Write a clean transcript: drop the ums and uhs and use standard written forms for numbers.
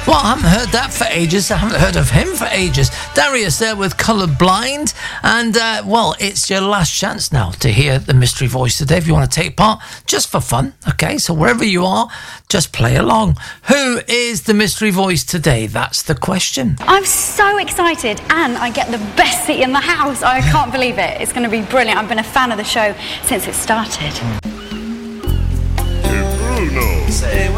Well, I haven't heard that for ages. I haven't heard of him for ages. Darius there with Colourblind. And, well, it's your last chance now to hear the mystery voice today. If you want to take part, just for fun, okay? So wherever you are, just play along. Who is the mystery voice today? That's the question. I'm so excited, and I get the best seat in the house. I can't believe it. It's going to be brilliant. I've been a fan of the show since it started. Bruno. Say